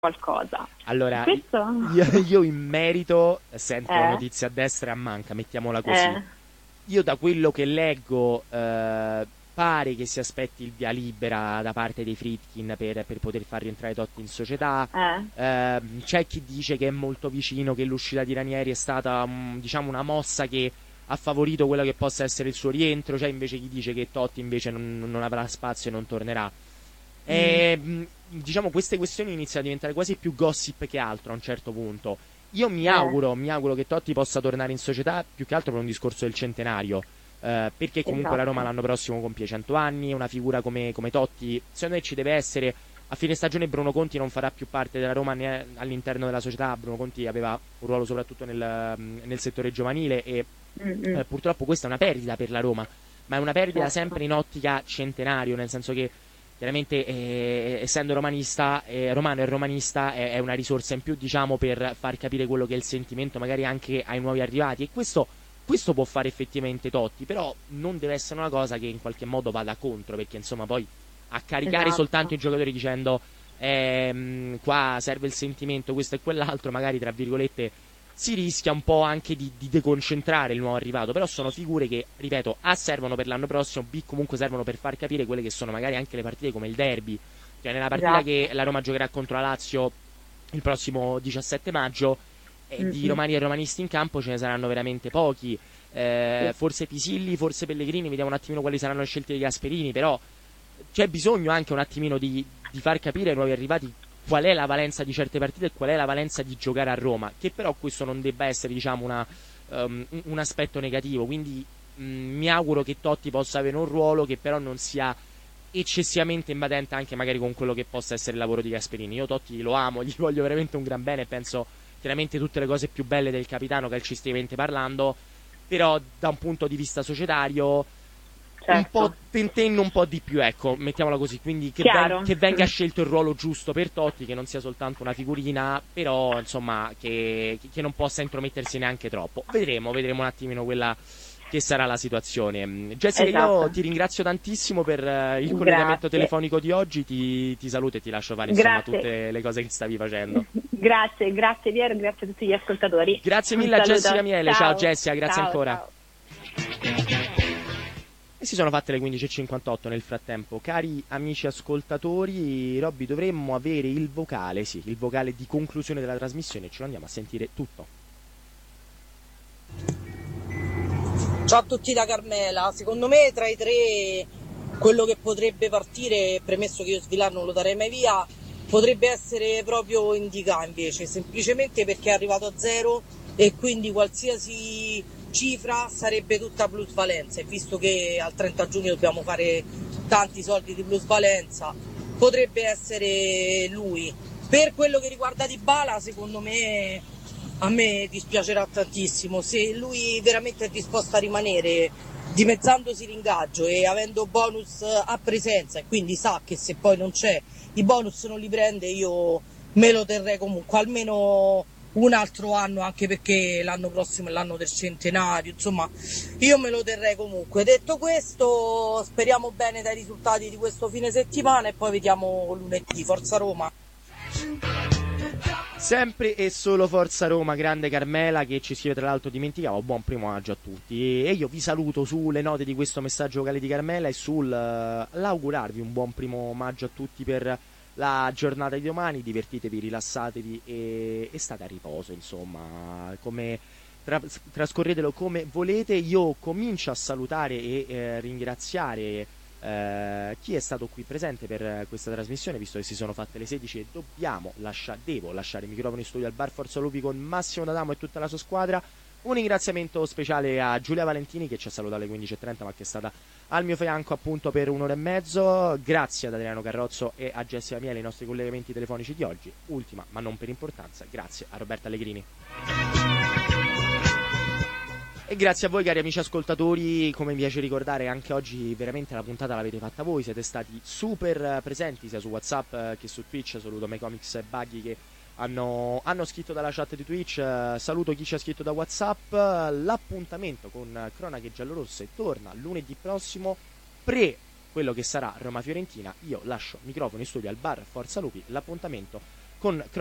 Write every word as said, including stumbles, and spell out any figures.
qualcosa. Allora, Questo? io, io in merito sento Eh, notizie a destra e a manca, mettiamola così. eh, Io da quello che leggo eh, pare che si aspetti il via libera da parte dei Friedkin per, per poter far rientrare Totti in società. eh. Eh, c'è chi dice che è molto vicino, che l'uscita di Ranieri è stata mm, diciamo una mossa che ha favorito quello che possa essere il suo rientro. C'è invece chi dice che Totti invece non, non avrà spazio e non tornerà. Mm, E, mh, diciamo queste questioni iniziano a diventare quasi più gossip che altro a un certo punto. Io mi eh, auguro, mi auguro che Totti possa tornare in società più che altro per un discorso del centenario. Eh, perché comunque la Roma esatto. l'anno prossimo compie cento anni. Una figura come, come Totti, secondo me ci deve essere. A fine stagione Bruno Conti non farà più parte della Roma né all'interno della società. Bruno Conti aveva un ruolo soprattutto nel, nel settore giovanile e Mm, mm, eh, purtroppo questa è una perdita per la Roma, ma è una perdita certo. sempre in ottica centenario, nel senso che chiaramente eh, essendo romanista, eh, romano e romanista è, è una risorsa in più, diciamo, per far capire quello che è il sentimento magari anche ai nuovi arrivati, e questo, questo può fare effettivamente Totti, però non deve essere una cosa che in qualche modo vada contro, perché insomma poi a caricare soltanto Esatto. i giocatori dicendo ehm, qua serve il sentimento, questo e quell'altro, magari tra virgolette si rischia un po' anche di, di deconcentrare il nuovo arrivato, però sono figure che, ripeto, A servono per l'anno prossimo, B comunque servono per far capire quelle che sono magari anche le partite come il derby, cioè nella partita Esatto. che la Roma giocherà contro la Lazio il prossimo diciassette maggio, eh, Mm, di mm, romani e romanisti in campo ce ne saranno veramente pochi, eh, sì. forse Pisilli, forse Pellegrini, vediamo un attimino quali saranno le scelte di Gasperini, però c'è bisogno anche un attimino di, di far capire ai nuovi arrivati qual è la valenza di certe partite e qual è la valenza di giocare a Roma, che però questo non debba essere, diciamo, una, um, un aspetto negativo, quindi mh, mi auguro che Totti possa avere un ruolo che però non sia eccessivamente invadente anche magari con quello che possa essere il lavoro di Gasperini. Io Totti lo amo, gli voglio veramente un gran bene e penso chiaramente tutte le cose più belle del capitano calcisticamente parlando, però da un punto di vista societario un po' Certo. tentenne un po' di più, ecco, mettiamola così, quindi che, ven- Chiaro. che venga Mm. scelto il ruolo giusto per Totti, che non sia soltanto una figurina, però insomma che, che non possa intromettersi neanche troppo. Vedremo, vedremo un attimino quella che sarà la situazione. Mm, Jessica, io Esatto. ti ringrazio tantissimo per eh, il collegamento Grazie. telefonico di oggi, ti, ti saluto e ti lascio fare insomma Grazie. tutte le cose che stavi facendo. Grazie, grazie Piero, grazie a tutti gli ascoltatori. Grazie Un mille a Jessica saluto. Miele, ciao Ciao. Jessica, grazie Ciao, ancora. ciao. E si sono fatte le quindici e cinquantotto nel frattempo. Cari amici ascoltatori, Robby, dovremmo avere il vocale, sì, il vocale di conclusione della trasmissione, ce lo andiamo a sentire tutto. Ciao a tutti da Carmela, secondo me tra i tre quello che potrebbe partire, premesso che io Svilar non lo darei mai via, potrebbe essere proprio Indica invece, semplicemente perché è arrivato a zero e quindi qualsiasi cifra sarebbe tutta plusvalenza e visto che al trenta giugno dobbiamo fare tanti soldi di plusvalenza, potrebbe essere lui. Per quello che riguarda Dybala, secondo me a me dispiacerà tantissimo. Se lui veramente è disposto a rimanere dimezzandosi l'ingaggio e avendo bonus a presenza e quindi sa che se poi non c'è i bonus non li prende, io me lo terrei comunque almeno un altro anno, anche perché l'anno prossimo è l'anno del centenario, insomma io me lo terrei comunque. Detto questo, speriamo bene dai risultati di questo fine settimana e poi vediamo lunedì. Forza Roma! Sempre e solo Forza Roma, grande Carmela che ci scrive, tra l'altro dimenticavo, buon primo maggio a tutti. E io vi saluto sulle note di questo messaggio vocale di Carmela e sull'augurarvi un buon primo maggio a tutti per la giornata di domani. Divertitevi, rilassatevi e, e state a riposo, insomma, come tra, trascorretelo come volete. Io comincio a salutare e eh, ringraziare eh, chi è stato qui presente per questa trasmissione, visto che si sono fatte le sedici e dobbiamo lascia, devo lasciare i microfoni in studio al bar Forza Lupi con Massimo D'Adamo e tutta la sua squadra. Un ringraziamento speciale a Giulia Valentini che ci ha salutato alle quindici e trenta ma che è stata al mio fianco appunto per un'ora e mezzo. Grazie ad Adriano Carrozzo e a Jessica Miele, i nostri collegamenti telefonici di oggi. Ultima ma non per importanza, grazie a Roberta Allegrini. E grazie a voi cari amici ascoltatori, come mi piace ricordare anche oggi veramente la puntata l'avete fatta voi, siete stati super presenti sia su WhatsApp che su Twitch. Saluto MyComics e Buggy che hanno, hanno scritto dalla chat di Twitch, saluto chi ci ha scritto da WhatsApp. L'appuntamento con Cronache Giallorosse torna lunedì prossimo, pre quello che sarà Roma-Fiorentina. Io lascio microfono in studio al bar Forza Lupi, l'appuntamento con